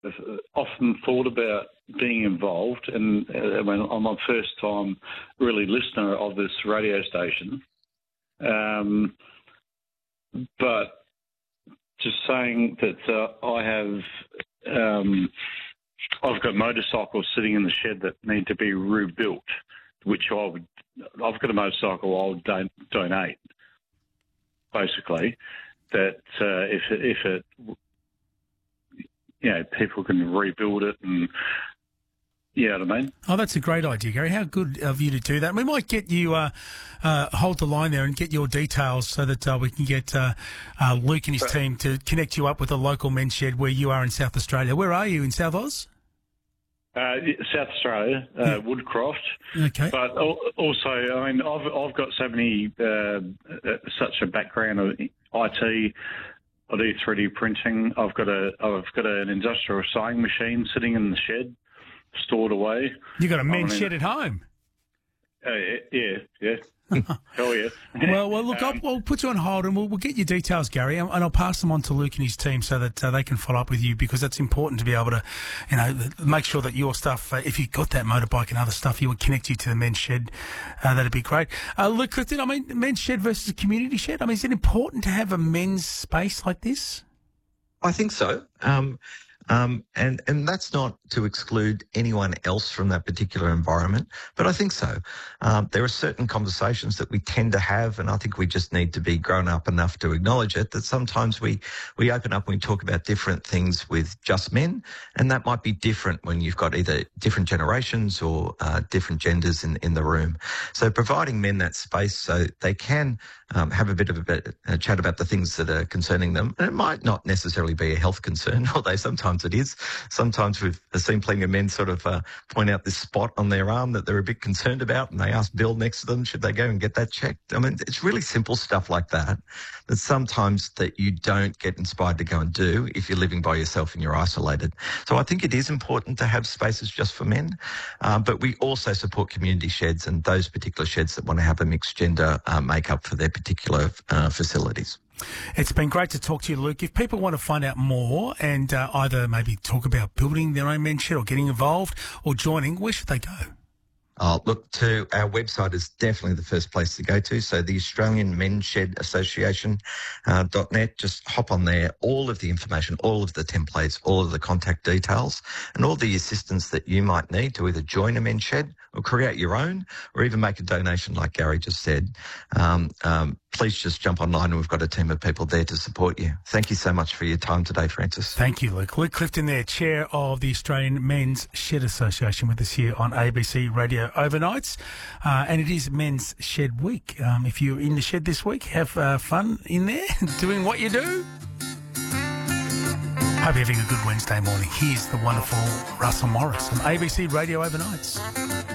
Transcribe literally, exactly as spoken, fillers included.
often thought about being involved, and uh, when on my first time really listener of this radio station, um, but just saying that uh, I have, um, I've got motorcycles sitting in the shed that need to be rebuilt, which I would, I've got a motorcycle I would don- donate, basically, that uh, if it, if it, you know, people can rebuild it and, you know what I mean? Oh, that's a great idea, Gary. How good of you to do that. We might get you, uh, uh, hold the line there and get your details so that uh, we can get uh, uh, Luke and his team to connect you up with a local men's shed where you are in South Australia. Where are you, in South Oz? Uh, South Australia, uh, yeah. Woodcroft. Okay. But also, I mean, I've I've got so many, uh, such a background of I T. I do three D printing. I've got a I've got an industrial sewing machine sitting in the shed, stored away. You got a men's I mean, shed at home? Uh, yeah, yeah. Hell yeah. Well, well, look, um, I'll, I'll put you on hold and we'll, we'll get your details, Gary, and, and I'll pass them on to Luke and his team so that uh, they can follow up with you, because it's important to be able to, you know, make sure that your stuff, uh, if you've got that motorbike and other stuff, you would connect you to the men's shed. Uh, that'd be great. Uh, Luke Clifton, I mean, men's shed versus a community shed. I mean, is it important to have a men's space like this? I think so. Um, Um, and, and that's not to exclude anyone else from that particular environment, but I think so. Um, there are certain conversations that we tend to have, and I think we just need to be grown up enough to acknowledge it, that sometimes we, we open up and we talk about different things with just men, and that might be different when you've got either different generations or uh, different genders in, in the room. So providing men that space so they can um, have a bit of a, bit, a chat about the things that are concerning them, and it might not necessarily be a health concern, although sometimes it is. Sometimes we've seen plenty of men sort of uh, point out this spot on their arm that they're a bit concerned about, and they ask Bill next to them, should they go and get that checked? I mean, it's really simple stuff like that, that sometimes that you don't get inspired to go and do if you're living by yourself and you're isolated. So I think it is important to have spaces just for men, uh, but we also support community sheds and those particular sheds that want to have a mixed gender uh, makeup for their particular uh, facilities. It's been great to talk to you, Luke. If people want to find out more and uh, either maybe talk about building their own men's shed or getting involved or joining, where should they go? Uh, look, to our website is definitely the first place to go to. So the Australian Men's Shed Association uh, dot net, just hop on there. All of the information, all of the templates, all of the contact details, and all the assistance that you might need to either join a men's shed or create your own, or even make a donation like Gary just said. Um, um, please just jump online and we've got a team of people there to support you. Thank you so much for your time today, Francis. Thank you, Luke. Luke Clifton there, Chair of the Australian Men's Shed Association, with us here on A B C Radio Overnights. Uh, and it is Men's Shed Week. Um, if you're in the shed this week, have uh, fun in there doing what you do. Hope you're having a good Wednesday morning. Here's the wonderful Russell Morris on A B C Radio Overnights.